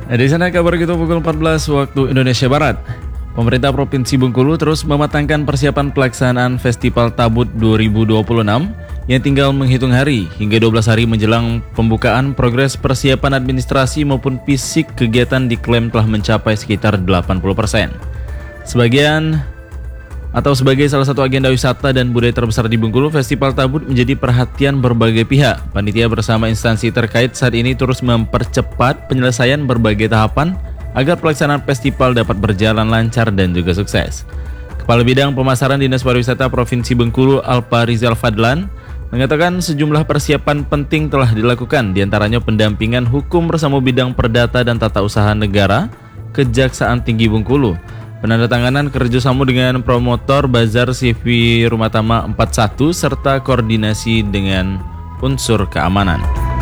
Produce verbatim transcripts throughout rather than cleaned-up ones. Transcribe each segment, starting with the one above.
Nah, di sana kabar kita pukul empat belas waktu Indonesia Barat. Pemerintah Provinsi Bengkulu terus mematangkan persiapan pelaksanaan Festival Tabut dua ribu dua puluh enam yang tinggal menghitung hari hingga dua belas hari menjelang pembukaan. Progres persiapan administrasi maupun fisik kegiatan diklaim telah mencapai sekitar delapan puluh persen. Sebagian atau sebagai salah satu agenda wisata dan budaya terbesar di Bengkulu, Festival Tabut menjadi perhatian berbagai pihak. Panitia bersama instansi terkait saat ini terus mempercepat penyelesaian berbagai tahapan agar pelaksanaan festival dapat berjalan lancar dan juga sukses. Kepala Bidang Pemasaran Dinas Pariwisata Provinsi Bengkulu, Alpa Rizal Fadlan, mengatakan sejumlah persiapan penting telah dilakukan, diantaranya pendampingan hukum bersama bidang perdata dan tata usaha negara, Kejaksaan Tinggi Bengkulu, penandatanganan kerjasama dengan promotor Bazar C V Rumah Tama empat puluh satu, serta koordinasi dengan unsur keamanan.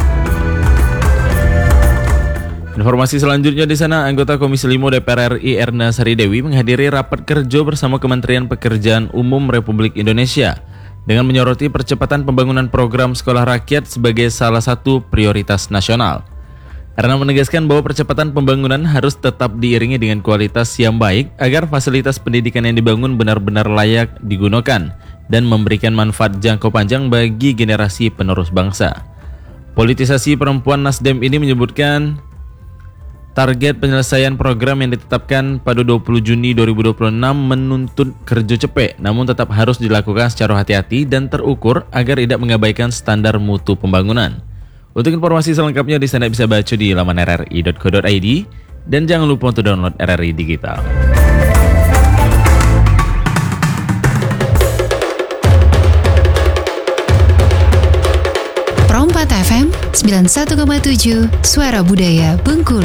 Informasi selanjutnya di sana, anggota Komisi lima D P R R I Erna Sari Dewi menghadiri rapat kerja bersama Kementerian Pekerjaan Umum Republik Indonesia dengan menyoroti percepatan pembangunan program sekolah rakyat sebagai salah satu prioritas nasional. Erna menegaskan bahwa percepatan pembangunan harus tetap diiringi dengan kualitas yang baik agar fasilitas pendidikan yang dibangun benar-benar layak digunakan dan memberikan manfaat jangka panjang bagi generasi penerus bangsa. Politisasi perempuan Nasdem ini menyebutkan target penyelesaian program yang ditetapkan pada dua puluh Juni dua ribu dua puluh enam menuntut kerja cepet, namun tetap harus dilakukan secara hati-hati dan terukur agar tidak mengabaikan standar mutu pembangunan. Untuk informasi selengkapnya di sana bisa baca di laman r r i dot co dot i d dan jangan lupa untuk download R R I Digital. Pro empat F M sembilan puluh satu koma tujuh Suara Budaya Bengkulu.